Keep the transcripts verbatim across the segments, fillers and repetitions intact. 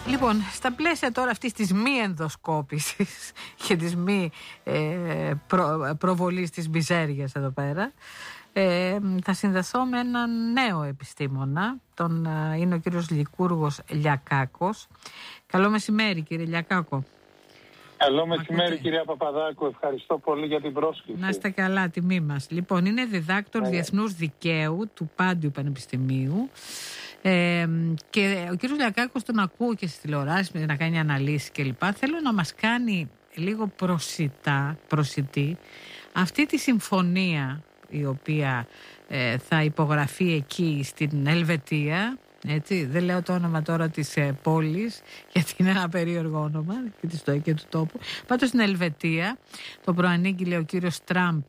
Λοιπόν, στα πλαίσια τώρα αυτής της μη ενδοσκόπησης και της μη ε, προ, προβολής της μιζέριας εδώ πέρα, ε, θα συνδεθώ με έναν νέο επιστήμονα, τον, ε, είναι ο κύριος Λικούργος Λιακάκος. Καλό μεσημέρι, κύριε Λιακάκο. Καλό μεσημέρι, κυρία Παπαδάκου. Ευχαριστώ πολύ για την πρόσκληση. Να είστε καλά, τιμή μας. Λοιπόν, είναι διδάκτορ ναι. Διεθνούς Δικαίου του Πάντιου Πανεπιστημίου. Ε, και ο κύριος Λιακάκος τον ακούω και στις τηλεοράσεις να κάνει αναλύσεις κλπ. Θέλω να μας κάνει λίγο προσιτά, προσιτή αυτή τη συμφωνία η οποία ε, θα υπογραφεί εκεί στην Ελβετία. Έτσι, δεν λέω το όνομα τώρα της ε, πόλης, γιατί είναι ένα περίεργο όνομα και, της, και του τόπου. Πάντως στην Ελβετία το προανήγγειλε ο κύριος Τραμπ,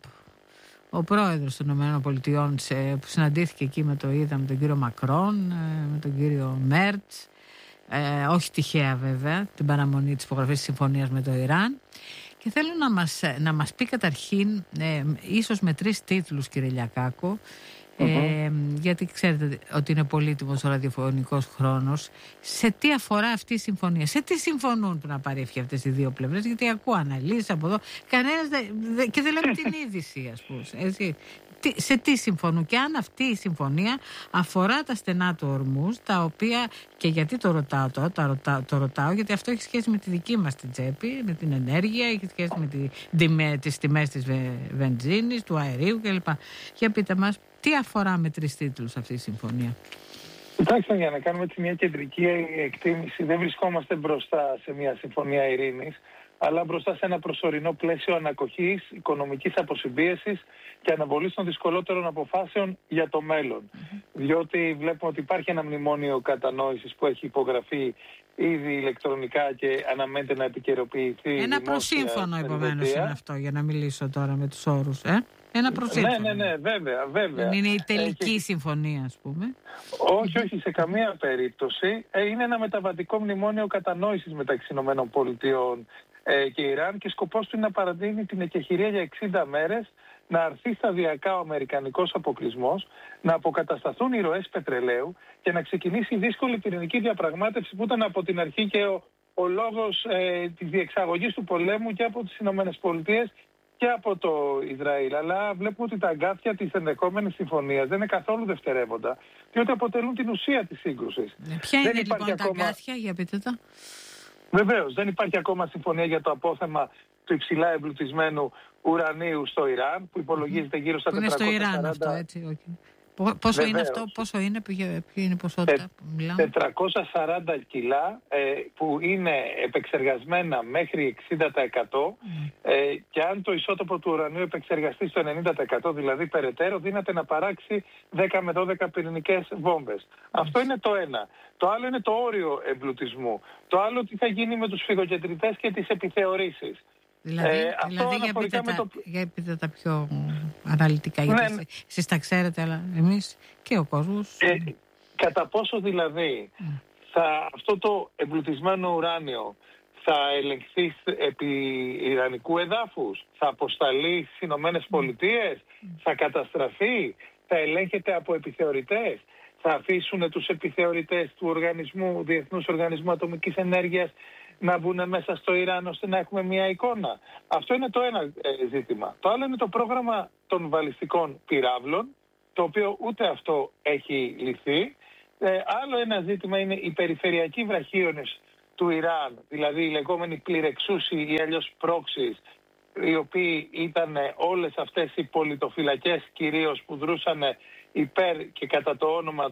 ο πρόεδρος των ΗΠΑ, που συναντήθηκε εκεί με το είδα με τον κύριο Μακρόν, με τον κύριο Μέρτς, ε, όχι τυχαία βέβαια, την παραμονή της υπογραφής της συμφωνίας με το Ιράν. Και θέλω να μας, να μας πει καταρχήν, ε, ίσως με τρεις τίτλους, κύριε Λιακάκο, mm-hmm. ε, γιατί ξέρετε ότι είναι πολύτιμος ο ραδιοφωνικός χρόνος, σε τι αφορά αυτή η συμφωνία, σε τι συμφωνούν που να πάρει ευχή αυτές οι δύο πλευρές, γιατί ακούω αναλύσεις από εδώ, κανένας δε, δε, και δεν λέμε την είδηση, ας πούμε, έτσι. Τι, σε τι συμφωνούν και αν αυτή η συμφωνία αφορά τα στενά του Ορμούζ, τα οποία, και γιατί το ρωτάω τώρα, το ρωτάω, το ρωτάω γιατί αυτό έχει σχέση με τη δική μας την τσέπη, με την ενέργεια, έχει σχέση με τη, με τις τιμές της βενζίνης, του αερίου κλπ. Για πείτε μας, τι αφορά με τρεις τίτλους αυτή η συμφωνία? Κοιτάξτε, για να κάνουμε έτσι μια κεντρική εκτίμηση, δεν βρισκόμαστε μπροστά σε μια συμφωνία ειρήνης, αλλά μπροστά σε ένα προσωρινό πλαίσιο ανακοχής, οικονομικής αποσυμπίεσης και αναβολής των δυσκολότερων αποφάσεων για το μέλλον. Mm-hmm. Διότι βλέπουμε ότι υπάρχει ένα μνημόνιο κατανόησης που έχει υπογραφεί ήδη ηλεκτρονικά και αναμένεται να επικαιροποιηθεί. Ένα προσύμφωνο επομένως είναι αυτό, για να μιλήσω τώρα με τους όρους, ε? Ένα προσύμφωνο. Ναι, ναι, ναι, βέβαια, βέβαια. Δεν είναι η τελική Έχει... συμφωνία, ας πούμε. Όχι, όχι, σε καμία περίπτωση. Είναι ένα μεταβατικό μνημόνιο κατανόησης μεταξύ ΗΠΑ και Ιράν και σκοπός του είναι να παραδίνει την εκεχηρία για εξήντα μέρες, να αρθεί σταδιακά ο αμερικανικός αποκλεισμός, να αποκατασταθούν οι ροές πετρελαίου και να ξεκινήσει η δύσκολη πυρηνική διαπραγμάτευση που ήταν από την αρχή και ο, ο λόγος ε, της διεξαγωγής του πολέμου και από τις Ηνωμένες Πολιτείες και από το Ισραήλ. Αλλά βλέπουμε ότι τα αγκάθια της ενδεχόμενης συμφωνίας δεν είναι καθόλου δευτερεύοντα, διότι αποτελούν την ουσία της σύγκρουσης. Ε, ποια είναι δεν λοιπόν ακόμα... τα αγκάθια, για πείτε τα. Βεβαίως, δεν υπάρχει ακόμα συμφωνία για το απόθεμα του υψηλά εμπλουτισμένου ουρανίου στο Ιράν, που υπολογίζεται γύρω στα τετρακόσια σαράντα... Είναι στο Ιράν αυτό, έτσι, όχι. Πόσο Βεβαίως. είναι αυτό, πόσο είναι, ποια είναι η ποσότητα που μιλάμε? τετρακόσια σαράντα κιλά ε, που είναι επεξεργασμένα μέχρι εξήντα τοις εκατό mm. ε, και αν το ισότοπο του ουρανίου επεξεργαστεί στο ενενήντα τοις εκατό, δηλαδή περαιτέρω, δύναται να παράξει δέκα με δώδεκα πυρηνικές βόμβες. Mm. Αυτό είναι το ένα. Το άλλο είναι το όριο εμπλουτισμού. Το άλλο τι θα γίνει με τους φυγοκεντρητές και τις επιθεωρήσεις. Δηλαδή, ε, δηλαδή για, πείτε τα, το... για πείτε τα πιο αναλυτικά, γιατί ναι, εσείς τα ξέρετε, αλλά εμείς και ο κόσμος. Ε, κατά πόσο δηλαδή mm. θα, αυτό το εμπλουτισμένο ουράνιο θα ελεγχθεί επί ιρανικού εδάφους, θα αποσταλεί στις Ηνωμένες Πολιτείες, mm. θα καταστραφεί, θα ελέγχεται από επιθεωρητές, θα αφήσουν τους επιθεωρητές του οργανισμού, Διεθνούς Οργανισμού Ατομικής Ενέργειας να μπουν μέσα στο Ιράν ώστε να έχουμε μια εικόνα. Αυτό είναι το ένα ε, ζήτημα. Το άλλο είναι το πρόγραμμα των βαλιστικών πυράβλων, το οποίο ούτε αυτό έχει λυθεί. Ε, άλλο ένα ζήτημα είναι οι περιφερειακοί βραχίονες του Ιράν, δηλαδή οι λεγόμενοι πληρεξούσιοι ή αλλιώς πρόξεις, οι οποίοι ήταν όλες αυτές οι πολιτοφυλακές κυρίως που δρούσαν υπέρ και κατά το όνομα